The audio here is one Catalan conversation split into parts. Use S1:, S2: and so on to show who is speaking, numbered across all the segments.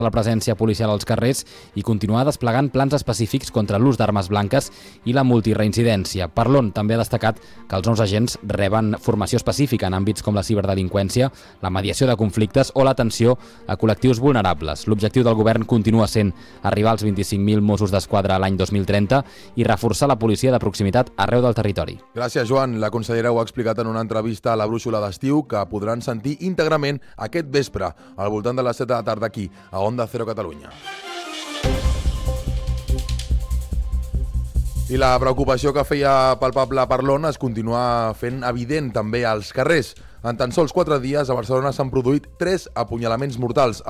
S1: la presència policial als carrers i continuar desplegant plans específics contra l'ús d'armes blanques i la multireincidència. Parlon també ha destacat que els nous agents reben formació específica en àmbits com la ciberdelinqüència, la mediació de conflictes o l'atenció a col·lectius vulnerables. L'objectiu del govern continua sent arribar als 25.000 Mossos d'Esquadra l'any 2030 i reforçar la policia de proximitat arreu del territori.
S2: Gràcies, Joan. La consellera ho ha explicat en una entrevista a la Brúixola d'Estiu que podran sentir íntegrament aquest vespre al voltant de les 7 de la tarda aquí, a Onda Cero Catalunya. I la preocupació que feia palpable Parlon es continua fent evident també als carrers. En tan sols 4 dies a Barcelona s'han produït 3 apunyalaments mortals.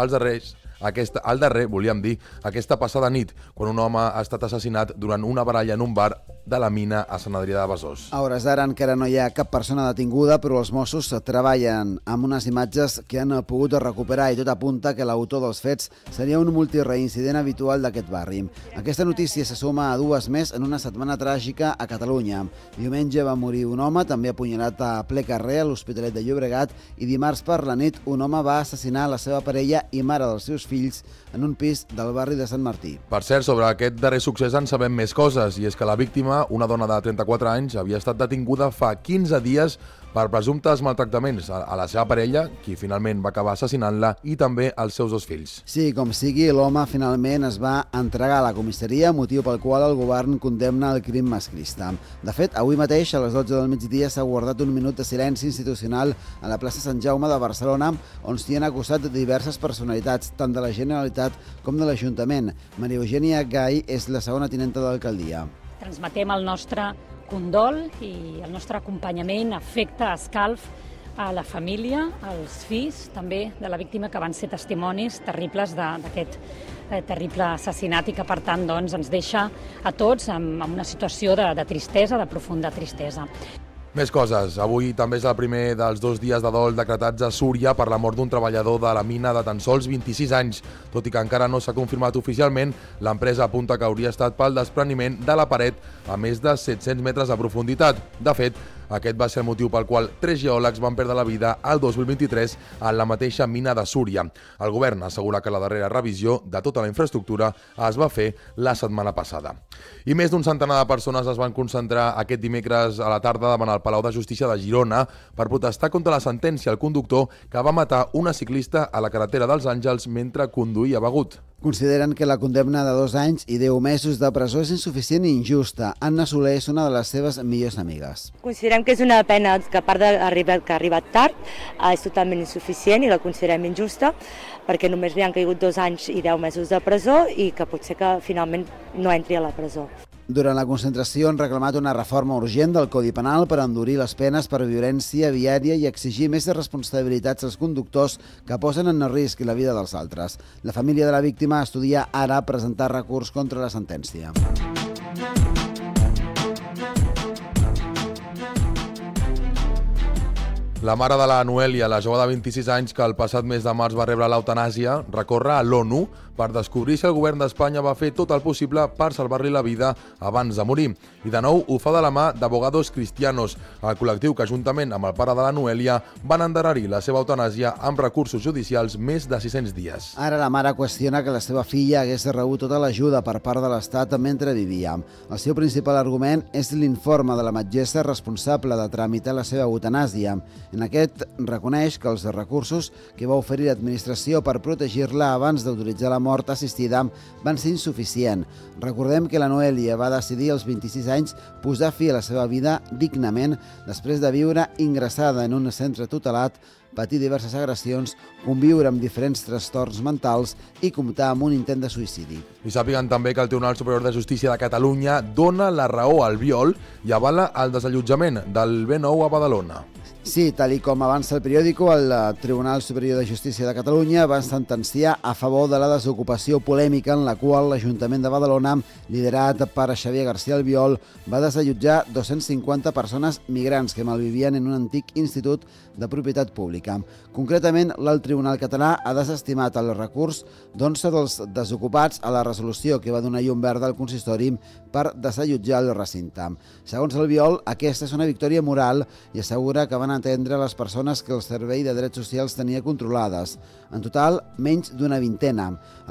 S2: El darrer, volíem dir, aquesta passada nit, quan un home ha estat assassinat durant una baralla en un bar de la Mina a Sant Adrià de Besòs.
S3: A hores d'ara encara no hi ha cap persona detinguda, però els Mossos treballen amb unes imatges que han pogut recuperar i tot apunta que l'autor dels fets seria un multireincident habitual d'aquest barri. Aquesta notícia se suma a 2 més en una setmana tràgica a Catalunya. Diumenge va morir un home, també apunyalat a ple carrer a l'Hospitalet de Llobregat, i dimarts per la nit un home va assassinar la seva parella i mare dels seus fills en un pis del barri de Sant Martí.
S2: Per cert, sobre aquest darrer succés en sabem més coses, i és que la víctima, una dona de 34 anys, havia estat detinguda fa 15 dies per presumptes maltractaments a la seva parella, qui finalment va acabar assassinant-la, i també als seus 2 fills.
S3: Sí, com sigui, l'home finalment es va entregar a la comissaria, motiu pel qual el govern condemna el crim masclista. De fet, avui mateix, a les 12 del migdia, s'ha guardat un minut de silenci institucional a la plaça Sant Jaume de Barcelona, on s'hi han acusat diverses personalitats, tant de la Generalitat com de l'Ajuntament. Maria Eugènia Gai és la segona tinenta d'alcaldia.
S4: Transmetem el nostre condol i el nostre acompanyament, afecte, escalf a la família, als fills també de la víctima, que van ser testimonis terribles d'aquest terrible assassinat i que, per tant, ens deixa a tots en una situació de tristesa, de profunda tristesa.
S2: Més coses. Avui també és el primer dels 2 dies de dol decretats a Súria per la mort d'un treballador de la mina de tan sols 26 anys. Tot i que encara no s'ha confirmat oficialment, l'empresa apunta que hauria estat pel despreniment de la paret a més de 700 metres de profunditat. De fet, aquest va ser el motiu pel qual 3 geòlegs van perdre la vida el 2023 en la mateixa mina de Súria. El govern assegura que la darrera revisió de tota la infraestructura es va fer la setmana passada. I més d'un centenar de persones es van concentrar aquest dimecres a la tarda davant el Palau de Justícia de Girona per protestar contra la sentència al conductor que va matar una ciclista a la carretera dels Àngels mentre conduïa begut.
S3: Consideren que la condemna de 2 anys i 10 mesos de presó és insuficient i injusta. Anna Soler és una de les seves millors amigues.
S5: Considerem que és una pena que, a part que ha arribat tard, és totalment insuficient i la considerem injusta, perquè només li han caigut 2 anys i 10 mesos de presó i que pot ser que finalment no entri a la presó.
S3: Durant la concentració han reclamat una reforma urgent del Codi Penal per endurir les penes per violència viària i exigir més responsabilitats als conductors que posen en risc la vida dels altres. La família de la víctima estudia ara presentar recurs contra la sentència.
S2: La mare de la Noèlia, la jove de 26 anys que el passat mes de març va rebre l'eutanàsia, recorre a l'ONU per descobrir si el govern d'Espanya va fer tot el possible per salvar-li la vida abans de morir. I de nou ho fa de la mà d'Abogados Cristianos, el col·lectiu que juntament amb el pare de la Noèlia van endarrerir la seva eutanàsia amb recursos judicials més de 600 dies.
S3: Ara la mare qüestiona que la seva filla hagués rebut tota l'ajuda per part de l'Estat mentre vivia. El seu principal argument és l'informe de la metgessa responsable de tramitar la seva eutanàsia. En aquest reconeix que els recursos que va oferir l'administració per protegir-la abans d'autoritzar la mort assistida van ser insuficients. Recordem que la Noèlia va decidir als 26 anys posar fi a la seva vida dignament després de viure ingressada en un centre tutelat, patir diverses agressions, conviure amb diferents trastorns mentals i comptar amb un intent de suïcidi.
S2: I sàpiguen també que el Tribunal Superior de Justícia de Catalunya dona la raó al viol i avala el desallotjament del B9 a Badalona.
S3: Sí, tal com avança el periòdico, el Tribunal Superior de Justícia de Catalunya va sentenciar a favor de la desocupació polèmica en la qual l'Ajuntament de Badalona, liderat per Xavier García Albiol, va desallotjar 250 persones migrants que malvivien en un antic institut de propietat pública. Concretament, l'Alt Tribunal Català ha desestimat el recurs d'11 dels desocupats a la resolució que va donar llum verda al consistori per desallotjar el recinte. Segons Albiol, aquesta és una victòria moral i assegura que van van atendre les persones que el Servei de Drets Socials tenia controlades. En total, menys d'una vintena.